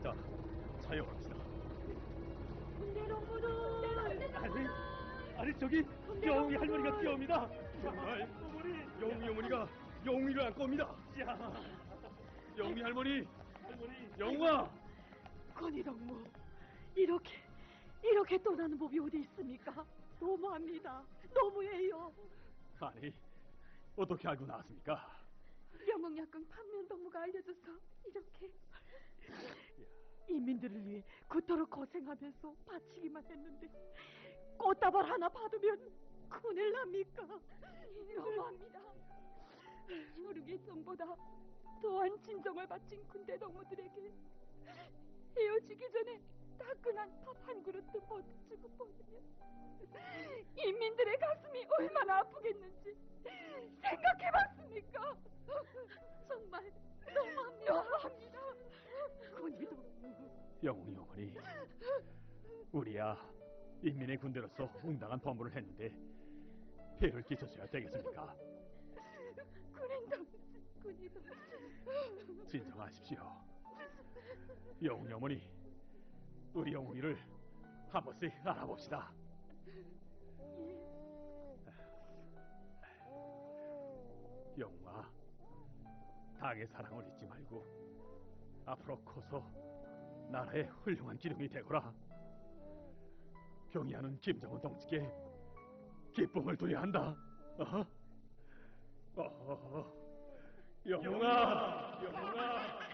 자, 차에 오릅시다. 군대롱부들. 아니 저기 영웅이 할머니가 뛰어옵니다. 정말 영웅이 어머니가 영웅이를 안고 옵니다. 영웅이 할머니, 영웅아. 권희동무, 이렇게 떠나는 법이 어디 있습니까? 너무합니다. 너무해요. 아니, 어떻게 알고 나왔습니까? 영웅약국 판면동무가 알려줘서 이렇게 인민들을 위해 그토록 고생하면서 바치기만 했는데 꽃다발 하나 받으면 큰일 납니까? 너무합니다. 모르겠성보다 더한 진정을 바친 군대 동무들에게 헤어지기 전에 따끈한 밥 한 그릇도 못 주고 버리면 인민들의 가슴이 얼마나 아프겠는지 생각해봤습니까? 정말 너무합니다. 권희동 영웅이 어머니, 우리야 인민의 군대로서 응당한 법무를 했는데 배를 끼쳐줘야 되겠습니까? 권희동 진정하십시오. 영웅이 어머니, 우리 영웅이를 한 번씩 알아봅시다. 영웅아, 당의 사랑을 잊지 말고 앞으로 커서 나라의 훌륭한 기둥이 되거라. 병이하는 김정은 동지께 기쁨을 두야 한다. 영웅아, 영웅아.